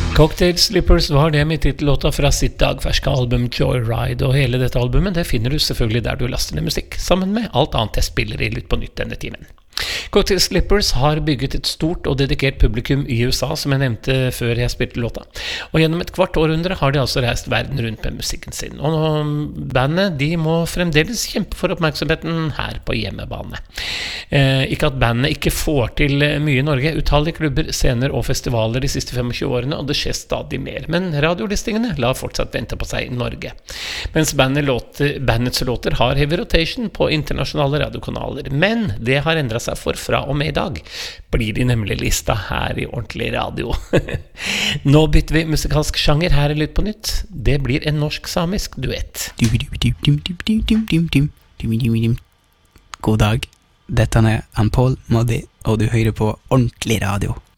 Cocktail Slippers var det med titellåta fra sitt dagferske album Joyride, og hele dette albumet det finner du selvfølgelig der du laster ned musikk, sammen med alt annet jeg spiller i Lytt på nytt denne timen. Cocktail Slippers har bygget et stort og dedikert publikum i USA, som jeg nevnte før jeg spilte låta. Og gjennom et kvart århundre har de altså reist verden rundt med musikken sin. Og bandet, de må fremdeles kjempe for oppmerksomheten her på hjemmebane. Ikke at bandet ikke får til mye i Norge, utallige klubber, scener og festivaler de siste 25 årene, og det skjer stadig mer. Men radiolistingene lar fortsatt vente på seg i Norge. Mens bandets låter har heavy rotation på internasjonale radiokanaler. Men det har endret seg for fra og med i dag. Blir de nemlig lista her i ordentlig radio. Nå bytter vi musikalsk sjanger her i Lytt på nytt. Det blir en norsk-samisk duett. God dag. Dette er Paul Moddi, og du hører på ordentlig radio.